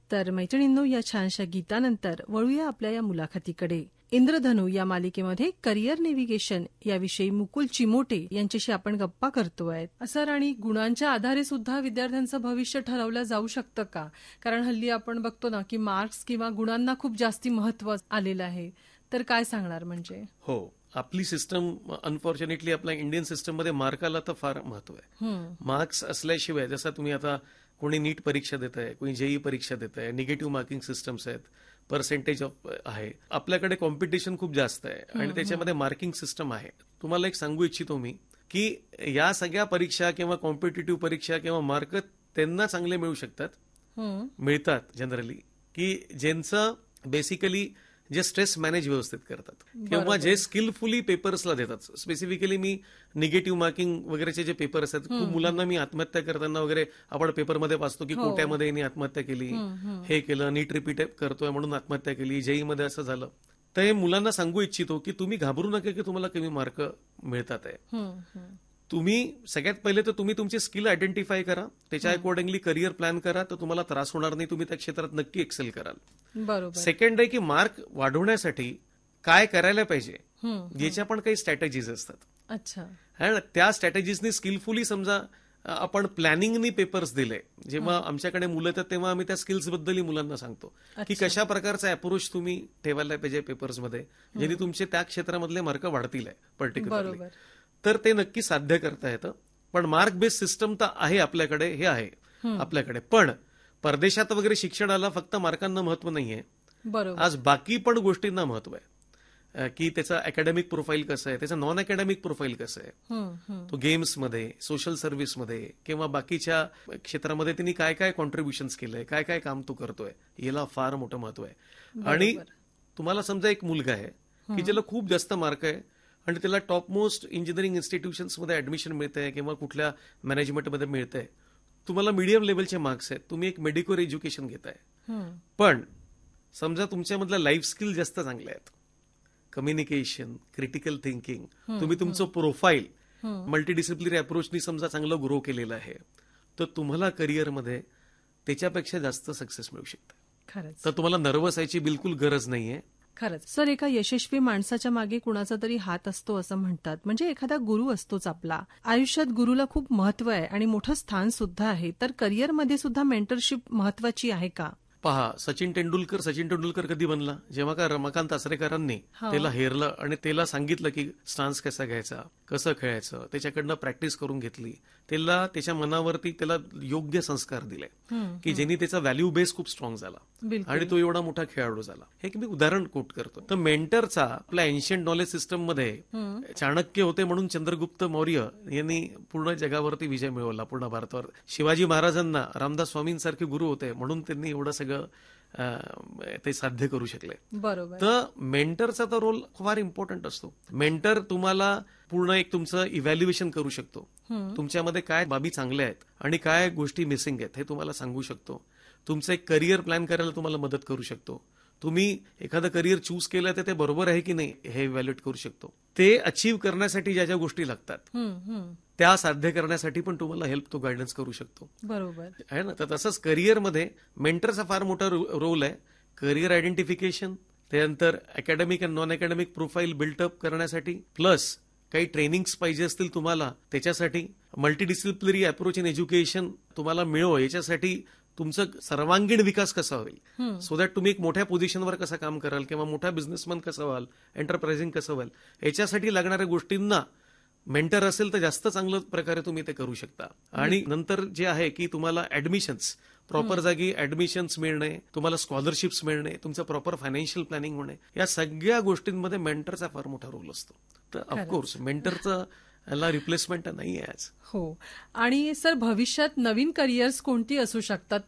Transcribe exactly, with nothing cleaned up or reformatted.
तर मैत्रिणींनो, या छानशा गीतानंतर वळूया आपल्या या मुलाखतीकडे. इंद्रधनू या मालिकेमध्ये करिअर नेव्हिगेशन याविषयी मुकुल चिमोटे यांच्याशी आपण गप्पा करतोय. सर, आणि गुणांच्या आधारे सुद्धा विद्यार्थ्यांचं भविष्य ठरवलं जाऊ शकतं का? कारण हल्ली आपण बघतो ना की मार्क्स किंवा गुणांना खूप जास्ती महत्व आलेलं आहे. तर काय सांगणार म्हणजे? हो, आपली सिस्टम अनफॉर्च्युनेटली आपल्या इंडियन सिस्टममध्ये मार्काला तर फार महत्व आहे. मार्क्स असल्याशिवाय, जसं तुम्ही आता कोणी नीट परीक्षा देत आहे, कोणी जेई परीक्षा देत आहे, निगेटिव्ह मार्किंग सिस्टम्स आहेत, पर्सेंटेज ऑफ आहे, आपल्याकडे कॉम्पिटिशन खूप जास्त आहे आणि त्याच्यामध्ये मार्किंग सिस्टम आहे. तुम्हाला एक सांगू इच्छितो मी की या सगळ्या परीक्षा किंवा कॉम्पिटिटिव्ह परीक्षा किंवा मार्क त्यांना चांगले मिळू शकतात, मिळतात जनरली, की ज्यांचं बेसिकली जे स्ट्रेस मॅनेज व्यवस्थित करतात किंवा जे स्किलफुली पेपर्सला देतात. स्पेसिफिकली मी निगेटिव्ह मार्किंग वगैरेचे जे पेपर असतात, खूप मुलांना मी आत्महत्या करताना वगैरे आपण पेपरमध्ये वाचतो की कोट्यामध्ये यांनी आत्महत्या केली, हे केलं, नीट रिपीट करतोय म्हणून आत्महत्या केली, जेई मध्ये असं झालं. तर हे मुलांना सांगू इच्छितो की तुम्ही घाबरू नका की तुम्हाला कमी मार्क मिळतात आहे. तुम्ही सगळ्यात पहिले तर तुम्ही तुमची स्किल आयडेंटिफाय करा, त्याच्या अकॉर्डिंगली करिअर प्लॅन करा, तर तुम्हाला त्रास होणार नाही, तुम्ही त्या क्षेत्रात नक्की एक्सेल कराल. बरोबर. सेकंड आहे की मार्क वाढवण्यासाठी काय करायला पाहिजे, याच्या पण काही स्ट्रॅटेजीज असतात. अच्छा. त्या स्ट्रॅटेजीजनी स्किलफुली समजा आपण प्लॅनिंगनी पेपर्स दिले, जेव्हा आमच्याकडे मुलं येतात तेव्हा आम्ही त्या स्किल्सबद्दलही मुलांना सांगतो की कशा प्रकारचा अप्रोच तुम्ही ठेवायला पाहिजे पेपर्समध्ये, ज्यांनी तुमचे त्या क्षेत्रामधले मार्क वाढतील पर्टिक्युलरली. तर ते नक्की साध्य करता येतं. पण मार्क बेस्ड सिस्टम तर आहे आपल्याकडे, हे आहे आपल्याकडे. पण परदेशात वगैरे शिक्षणाला फक्त मार्कांना महत्व नाहीये, आज बाकी पण गोष्टींना महत्व आहे, की त्याचं अकॅडमिक प्रोफाईल कसं आहे, त्याचं नॉन अकॅडमिक प्रोफाईल कसं आहे, तो गेम्समध्ये, सोशल सर्व्हिसमध्ये किंवा बाकीच्या क्षेत्रामध्ये त्यांनी काय काय कॉन्ट्रीब्युशन्स केलंय, काय काय काम तो करतोय, याला फार मोठं महत्व आहे. आणि तुम्हाला समजा एक मुलगा आहे की ज्याला खूप जास्त मार्क आहे आणि त्याला टॉप मोस्ट इंजिनिअरिंग इन्स्टिट्यूशन्समध्ये ऍडमिशन मिळतंय किंवा कुठल्या मॅनेजमेंटमध्ये मिळतंय, तुम्हाला मीडियम लेवलचे मार्क्स आहेत, तुम्ही एक मेडिकल एज्युकेशन घेताय, पण समजा तुमच्यामधलं लाईफ स्किल जास्त चांगले आहेत, कम्युनिकेशन, क्रिटिकल थिंकिंग, तुम्ही तुमचं प्रोफाईल मल्टीडिसिप्लिनरी अप्रोचनी समजा चांगलं ग्रो केलेलं आहे, तर तुम्हाला करिअरमध्ये त्याच्यापेक्षा जास्त सक्सेस मिळू शकते. तर तुम्हाला नर्वस व्हायची बिलकुल गरज नाहीये. खरंच सर, एका यशस्वी माणसाच्या मागे कुणाचा तरी हात असतो असं म्हणतात. म्हणजे एखादा गुरु असतोच आपला. आयुष्यात गुरुला खूप महत्व आहे आणि मोठं स्थान सुद्धा आहे. तर करिअरमध्ये सुद्धा मेंटरशिप महत्वाची आहे का? पहा, सचिन तेंडुलकर सचिन तेंडुलकर कधी बनला, जेव्हा का रमाकांत आचरेकरांनी त्याला हेरलं आणि त्याला सांगितलं की स्टान्स कसा घ्यायचा, कसं खेळायचं, त्याच्याकडनं प्रॅक्टिस करून घेतली, त्याला त्याच्या मनावरती त्याला योग्य संस्कार दिले की ज्यांनी त्याचा व्हॅल्यू बेस खूप स्ट्रॉंग झाला आणि तो एवढा मोठा खेळाडू झाला. हे मी उदाहरण कोट करतो. तर मेंटरचा आपल्या एन्शियंट नॉलेज सिस्टम मध्ये चाणक्य होते म्हणून चंद्रगुप्त मौर्य यांनी पूर्ण जगावरती विजय मिळवला, पूर्ण भारतावर. शिवाजी महाराजांना रामदास स्वामींसारखे गुरु होते म्हणून त्यांनी एवढं सगळं ते साध्य करू शकले. बरोबर. तर मेंटरचा तर रोल फार इम्पॉर्टंट असतो. मेंटर तुम्हाला पूर्ण एक तुमचं इव्हॅल्युएशन करू शकतो, तुमच्यामध्ये काय बाबी चांगल्या आहेत आणि काय गोष्टी मिसिंग आहेत हे तुम्हाला सांगू शकतो, तुमचं एक करिअर प्लॅन करायला तुम्हाला मदत करू शकतो, तुम्ही एखादं करिअर चूज केलं तर ते बरोबर आहे की नाही हे इव्हॅल्युएट करू शकतो. ते अचीव्ह करण्यासाठी ज्या ज्या गोष्टी लागतात त्या साध्य करण्यासाठी पण तुम्हाला हेल्प, तो गायडन्स करू शकतो. बरोबर आहे ना. तर तसंच करिअरमध्ये मेंटरचा फार मोठा रोल आहे. करिअर आयडेंटिफिकेशन, त्यानंतर academic and non academic profile built up करण्यासाठी, प्लस काही ट्रेनिंग्स पाहिजे असतील तुम्हाला त्याच्यासाठी, मल्टीडिसिप्लिनरी अप्रोच इन एज्युकेशन तुम्हाला मिळो याच्यासाठी, तुमचं सर्वांगीण विकास कसा होईल, सो दॅट तुम्ही एक मोठ्या पोझिशनवर कसं काम कराल किंवा मोठा बिझनेसमॅन कसं व्हाल, एंटरप्राइझिंग कसं व्हाल, याच्यासाठी लागणाऱ्या गोष्टींना मेंटर असेल तर जास्त चांगल्या प्रकारे तुम्ही ते करू शकता. आणि नंतर जे आहे की तुम्हाला ऍडमिशन्स, प्रॉपर जागी ऍडमिशन्स मिळणे, तुम्हाला स्कॉलरशिप्स मिळणे, तुमचं प्रॉपर फायनान्शियल प्लॅनिंग होणे, या सगळ्या गोष्टींमध्ये मेंटरचा फार मोठा रोल असतो. तर ऑफकोर्स मेंटरचं याला रिप्लेसमेंट नाही आहे आज. हो. आणि सर, भविष्यात नवीन करिअर्स कोणती असू शकतात